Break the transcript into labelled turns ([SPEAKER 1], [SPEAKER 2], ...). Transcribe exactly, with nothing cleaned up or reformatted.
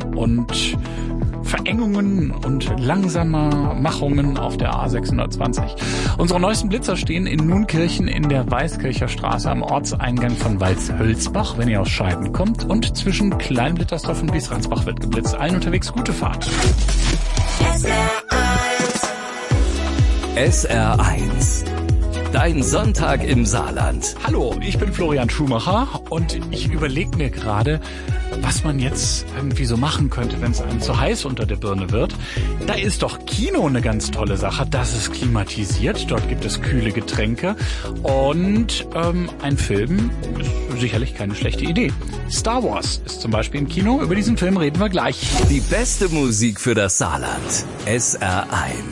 [SPEAKER 1] und Verengungen und langsame Machungen auf der A sechshundertzwanzig. Unsere neuesten Blitzer stehen in Nunkirchen in der Weißkircher Straße am Ortseingang von Walshölzbach, wenn ihr aus Scheiden kommt. Und zwischen Kleinblittersdorf und Biesransbach wird geblitzt. Allen unterwegs gute Fahrt.
[SPEAKER 2] S R eins. Dein Sonntag im Saarland.
[SPEAKER 1] Hallo, ich bin Florian Schumacher und ich überlege mir gerade, was man jetzt irgendwie so machen könnte, wenn es einem zu heiß unter der Birne wird. Da ist doch Kino eine ganz tolle Sache. Das ist klimatisiert, dort gibt es kühle Getränke und ähm, ein Film ist sicherlich keine schlechte Idee. Star Wars ist zum Beispiel im Kino. Über diesen Film reden wir gleich.
[SPEAKER 2] Die beste Musik für das Saarland. S R eins.